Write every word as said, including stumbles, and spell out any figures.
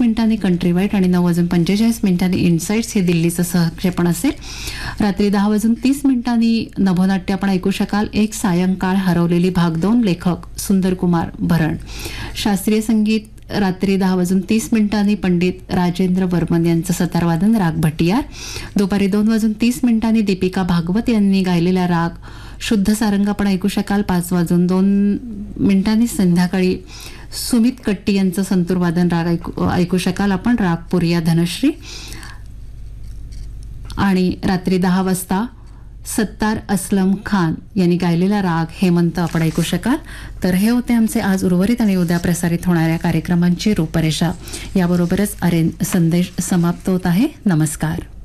मिनिटांनी कंट्री वाईट आणि नऊ वाजून पंचेचाळीस मिनिटांनी इनसाइट्स हे दिल्लीचं सहक्षेपण असेल. रात्री दहा वाजून तीस मिनिटांनी नभोनाट्य आपण ऐकू शकाल. एक सायंकाळ हरवलेली भाग दोन, लेखक सुंदरकुमार भरण. शास्त्रीय संगीत रात्री दहा वाजून तीस मिनिटांनी पंडित राजेंद्र वर्मन यांचं सतारवादन, राग भटियार. दुपारी दोन वाजून तीस मिनिटांनी दीपिका भागवत यांनी गायलेला राग शुद्ध सारंग आपण ऐकू शकाल. पाच वाजून दोन मिनिटांनी संध्याकाळी सुमित कट्टी यांचं संतूरवादन राग ऐकू ऐकू शकाल आपण, राग पुरिया धनश्री. आणि रात्री दहा वाजता सत्तार असलम खान यांनी गायलेला राग हेमंत आपण ऐकू शकाल. तर हे होते आमचे आज उर्वरित आणि उद्या प्रसारित होणाऱ्या कार्यक्रमांची रूपरेषा. याबरोबरच अरेन संदेश समाप्त होत आहे. नमस्कार.